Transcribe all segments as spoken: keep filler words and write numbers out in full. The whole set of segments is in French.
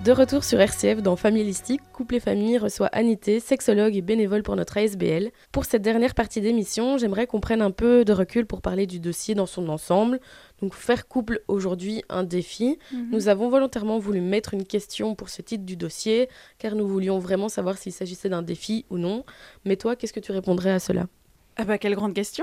De retour sur R C F dans Familistique, Couple et Famille reçoit Anité, sexologue et bénévole pour notre A S B L. Pour cette dernière partie d'émission, j'aimerais qu'on prenne un peu de recul pour parler du dossier dans son ensemble. Donc faire couple aujourd'hui, un défi. Mm-hmm. Nous avons volontairement voulu mettre une question pour ce titre du dossier, car nous voulions vraiment savoir s'il s'agissait d'un défi ou non. Mais toi, qu'est-ce que tu répondrais à cela ? Ah bah quelle grande question.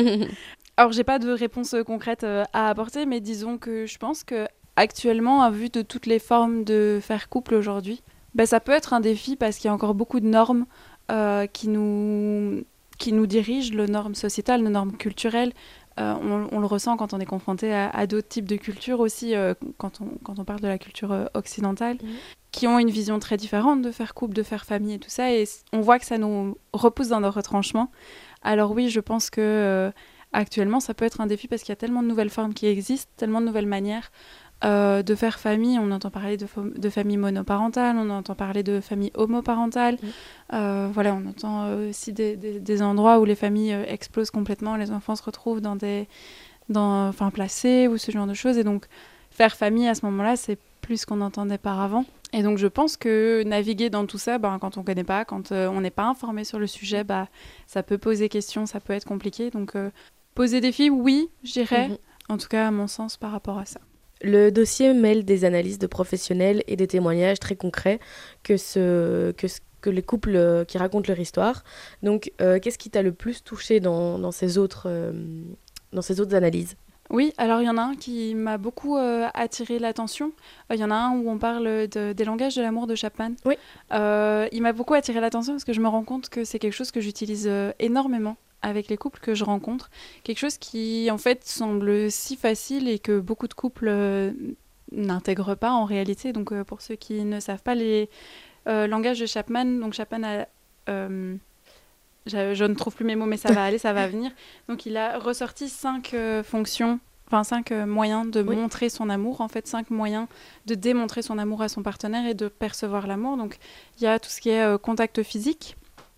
Alors j'ai pas de réponse concrète à apporter, mais disons que je pense que actuellement, à vue de toutes les formes de faire couple aujourd'hui, bah, ça peut être un défi parce qu'il y a encore beaucoup de normes euh, qui, nous, qui nous dirigent, les normes sociétales, les normes culturelles. Euh, on, on le ressent quand on est confronté à, à d'autres types de cultures aussi, euh, quand, on, quand on parle de la culture euh, occidentale, mmh. qui ont une vision très différente de faire couple, de faire famille et tout ça. Et on voit que ça nous repousse dans nos retranchements. Alors oui, je pense que euh, actuellement, ça peut être un défi parce qu'il y a tellement de nouvelles formes qui existent, tellement de nouvelles manières. Euh, de faire famille, on entend parler de, fo- de famille monoparentale, on entend parler de famille homoparentale. Mmh. Euh, voilà, on entend euh, aussi des, des, des endroits où les familles euh, explosent complètement, les enfants se retrouvent dans des, dans, enfin, placés ou ce genre de choses. Et donc, faire famille à ce moment-là, c'est plus ce qu'on entendait par avant. Et donc, je pense que naviguer dans tout ça, ben, quand on ne connaît pas, quand euh, on n'est pas informé sur le sujet, bah, ça peut poser question, ça peut être compliqué. Donc, euh, poser des défis, oui, je dirais. Mmh. En tout cas, à mon sens, par rapport à ça. Le dossier mêle des analyses de professionnels et des témoignages très concrets que, ce, que, que les couples qui racontent leur histoire. Donc, euh, qu'est-ce qui t'a le plus touché dans, dans, ces, autres, euh, dans ces autres analyses ? Oui, alors il y en a un qui m'a beaucoup euh, attiré l'attention. Il euh, y en a un où on parle de, des langages de l'amour de Chapman. Oui. Euh, il m'a beaucoup attiré l'attention parce que je me rends compte que c'est quelque chose que j'utilise euh, énormément avec les couples que je rencontre. Quelque chose qui, en fait, semble si facile et que beaucoup de couples euh, n'intègrent pas en réalité. Donc, euh, pour ceux qui ne savent pas, les euh, langages de Chapman, donc Chapman a... Euh, je, je ne trouve plus mes mots, mais ça va aller, ça va venir. Donc, il a ressorti cinq euh, fonctions, enfin cinq euh, moyens de oui. montrer son amour, en fait, cinq moyens de démontrer son amour à son partenaire et de percevoir l'amour. Donc, il y a tout ce qui est euh, contact physique.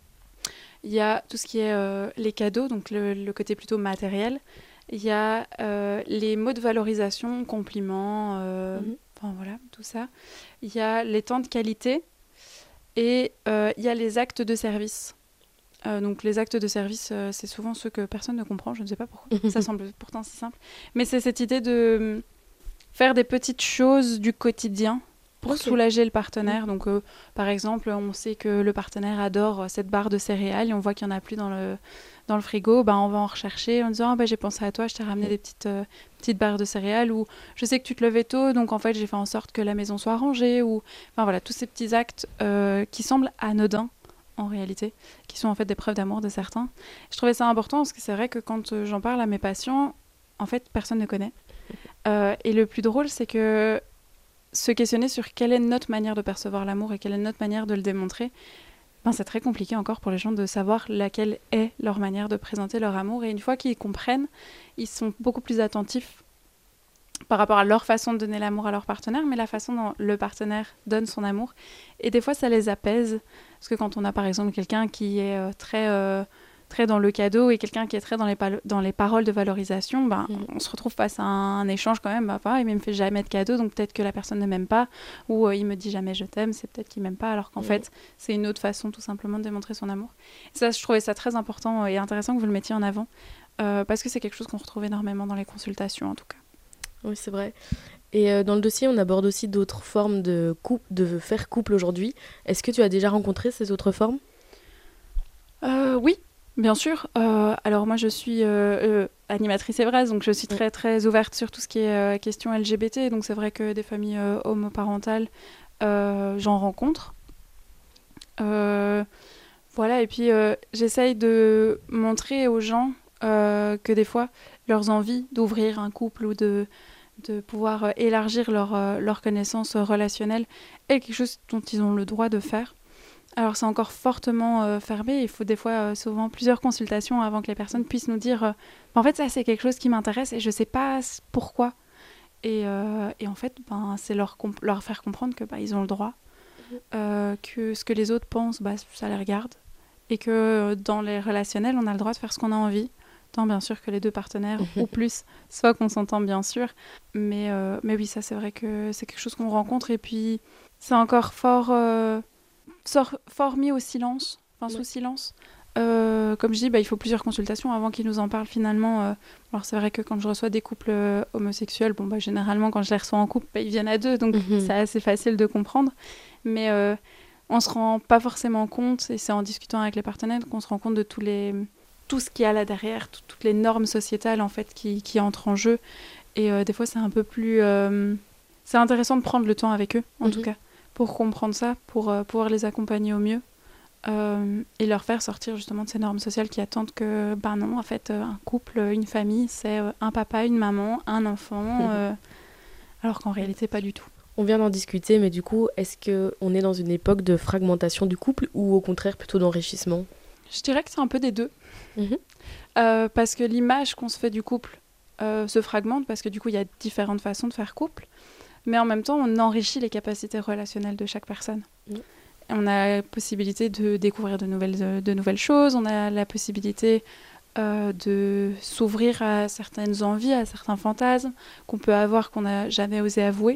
Il y a tout ce qui est euh, les cadeaux, donc le, le côté plutôt matériel. Il y a euh, les mots de valorisation, compliments, euh, mm-hmm. enfin voilà, tout ça. Il y a les temps de qualité et euh, il y a les actes de service. Euh, donc les actes de service, euh, c'est souvent ceux que personne ne comprend, je ne sais pas pourquoi. Ça semble pourtant si simple. Mais c'est cette idée de faire des petites choses du quotidien pour okay. soulager le partenaire. Donc, euh, par exemple, on sait que le partenaire adore cette barre de céréales et on voit qu'il n'y en a plus dans le, dans le frigo. Ben, on va en rechercher en disant ah, ben, « j'ai pensé à toi, je t'ai ramené mmh. des petites, euh, petites barres de céréales » ou « je sais que tu te levais tôt, donc en fait, j'ai fait en sorte que la maison soit rangée » ou enfin voilà, tous ces petits actes euh, qui semblent anodins en réalité, qui sont en fait des preuves d'amour de certains. Je trouvais ça important parce que c'est vrai que quand euh, j'en parle à mes patients, en fait, personne ne connaît. Euh, et le plus drôle, c'est que se questionner sur quelle est notre manière de percevoir l'amour et quelle est notre manière de le démontrer, ben, c'est très compliqué encore pour les gens de savoir laquelle est leur manière de présenter leur amour. Et une fois qu'ils comprennent, ils sont beaucoup plus attentifs par rapport à leur façon de donner l'amour à leur partenaire, mais la façon dont le partenaire donne son amour. Et des fois, ça les apaise. Parce que quand on a par exemple quelqu'un qui est euh, très... Euh, très dans le cadeau et quelqu'un qui est très dans les, palo- dans les paroles de valorisation, ben, mmh. on se retrouve face à un, un échange quand même. Bah, bah, il ne me fait jamais de cadeau, donc peut-être que la personne ne m'aime pas. Ou euh, il me dit jamais je t'aime, c'est peut-être qu'il ne m'aime pas, alors qu'en mmh. fait, c'est une autre façon tout simplement de démontrer son amour. Et ça, je trouvais ça très important et intéressant que vous le mettiez en avant, euh, parce que c'est quelque chose qu'on retrouve énormément dans les consultations, en tout cas. Oui, c'est vrai. Et euh, dans le dossier, on aborde aussi d'autres formes de, couple, de faire couple aujourd'hui. Est-ce que tu as déjà rencontré ces autres formes ? euh, Oui. Bien sûr. Euh, alors moi, je suis euh, euh, animatrice Evraz, donc je suis très très ouverte sur tout ce qui est euh, question L G B T. Donc c'est vrai que des familles euh, homoparentales, euh, j'en rencontre. Euh, voilà, et puis euh, j'essaye de montrer aux gens euh, que des fois, leurs envies d'ouvrir un couple ou de, de pouvoir euh, élargir leur, euh, leur connaissance relationnelle est quelque chose dont ils ont le droit de faire. Alors c'est encore fortement euh, fermé, il faut des fois euh, souvent plusieurs consultations avant que les personnes puissent nous dire euh, en fait ça c'est quelque chose qui m'intéresse et je sais pas pourquoi. Et, euh, et en fait ben, c'est leur, comp- leur faire comprendre que ben, ils ont le droit, euh, que ce que les autres pensent, ben, ça les regarde et que dans les relationnels on a le droit de faire ce qu'on a envie. tant bien sûr que les deux partenaires ou plus soient consentants, bien sûr. Mais, euh, mais oui, ça c'est vrai que c'est quelque chose qu'on rencontre et puis c'est encore fort, euh, sort- fort mis au silence, enfin sous Ouais. silence. Euh, comme je dis, bah, il faut plusieurs consultations avant qu'ils nous en parlent finalement. euh. Alors c'est vrai que quand je reçois des couples euh, homosexuels, bon, bah, généralement quand je les reçois en couple, bah, ils viennent à deux, donc Mhm. c'est assez facile de comprendre. Mais euh, on se rend pas forcément compte, et c'est en discutant avec les partenaires qu'on se rend compte de tous les, tout ce qu'il y a là derrière, tout- toutes les normes sociétales en fait qui, qui entrent en jeu. Et euh, des fois c'est un peu plus... euh, c'est intéressant de prendre le temps avec eux, en Mhm. tout cas, pour comprendre ça, pour euh, pouvoir les accompagner au mieux. Euh, et leur faire sortir justement de ces normes sociales qui attendent que, ben non, en fait, euh, un couple, une famille, c'est euh, un papa, une maman, un enfant, euh, alors qu'en réalité, pas du tout. On vient d'en discuter, mais du coup, est-ce qu'on est dans une époque de fragmentation du couple ou au contraire plutôt d'enrichissement? Je dirais que c'est un peu des deux, Mhm. euh, parce que l'image qu'on se fait du couple euh, se fragmente, parce que du coup, il y a différentes façons de faire couple, mais en même temps, on enrichit les capacités relationnelles de chaque personne. Mhm. On a la possibilité de découvrir de nouvelles, de nouvelles choses, on a la possibilité euh, de s'ouvrir à certaines envies, à certains fantasmes qu'on peut avoir, qu'on n'a jamais osé avouer.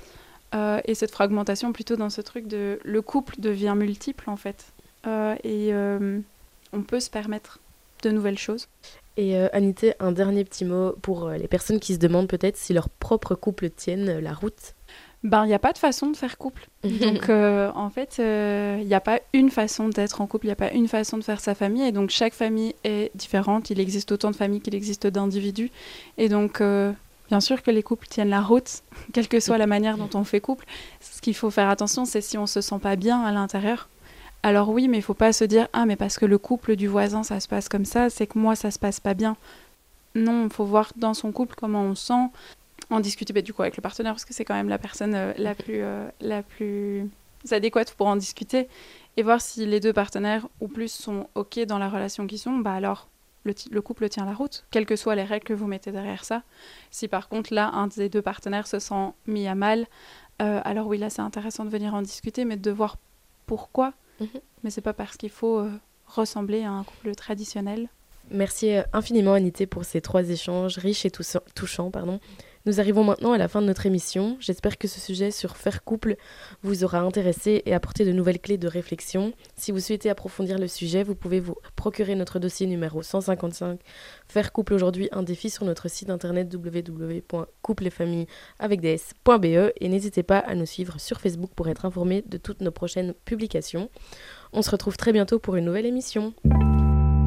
Euh, et cette fragmentation plutôt dans ce truc de... Le couple devient multiple, en fait. Euh, et euh, on peut se permettre de nouvelles choses. Et euh, Anité, un dernier petit mot pour euh, les personnes qui se demandent peut-être si leur propre couple tienne euh, la route. Ben, il n'y a pas de façon de faire couple. Donc, euh, en fait, il euh, n'y a pas une façon d'être en couple, il n'y a pas une façon de faire sa famille. Et donc, chaque famille est différente. Il existe autant de familles qu'il existe d'individus. Et donc, euh, bien sûr que les couples tiennent la route, quelle que soit la manière dont on fait couple. Ce qu'il faut faire attention, c'est si on ne se sent pas bien à l'intérieur. Alors oui, mais il ne faut pas se dire « Ah, mais parce que le couple du voisin, ça se passe comme ça, c'est que moi, ça ne se passe pas bien. » Non, il faut voir dans son couple comment on se sent. En discuter bah, du coup avec le partenaire parce que c'est quand même la personne euh, la plus euh, la plus adéquate pour en discuter et voir si les deux partenaires ou plus sont ok dans la relation qu'ils sont, bah alors le, t- le couple tient la route, quelles que soient les règles que vous mettez derrière ça. Si par contre là un des deux partenaires se sent mis à mal, euh, alors oui là c'est intéressant de venir en discuter, mais de voir pourquoi. Mhm. Mais c'est pas parce qu'il faut euh, ressembler à un couple traditionnel. Merci infiniment Anité pour ces trois échanges riches et toussa- touchants. Pardon. Nous arrivons maintenant à la fin de notre émission. J'espère que ce sujet sur faire couple vous aura intéressé et apporté de nouvelles clés de réflexion. Si vous souhaitez approfondir le sujet, vous pouvez vous procurer notre dossier numéro cent cinquante-cinq Faire couple aujourd'hui, un défi sur notre site internet w w w point couple et famille avec des s point b e et n'hésitez pas à nous suivre sur Facebook pour être informé de toutes nos prochaines publications. On se retrouve très bientôt pour une nouvelle émission.